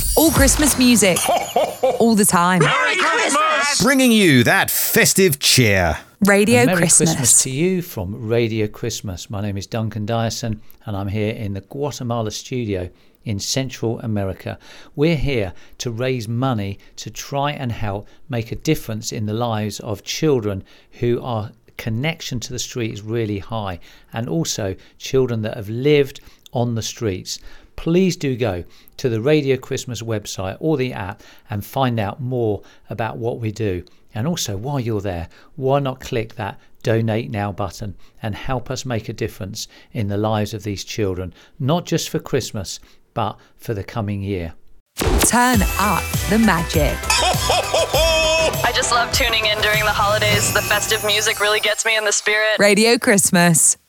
All Christmas music. All the time. Merry Christmas! Bringing you that festive cheer. Radio Merry Christmas. Christmas to you from Radio Christmas. My name is Duncan Dyson and I'm here in the Guatemala studio in Central America. We're here to raise money to try and help make a difference in the lives of children who are connection to the street is really high, and also children that have lived on the streets. Please do go to the Radio Christmas website or the app and find out more about what we do. And also, while you're there, why not click that Donate Now button and help us make a difference in the lives of these children, not just for Christmas, but for the coming year. Turn up the magic. I just love tuning in during the holidays. The festive music really gets me in the spirit. Radio Christmas.